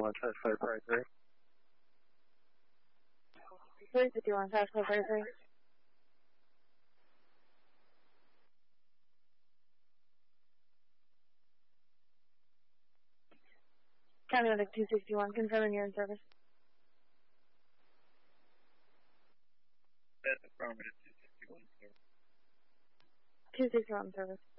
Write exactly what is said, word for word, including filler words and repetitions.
one, touch five five three. three fifty-one, touch five five three. County Medic two sixty-one, confirming you're in service. That's affirmative, two sixty-one, sir. two sixty-one service.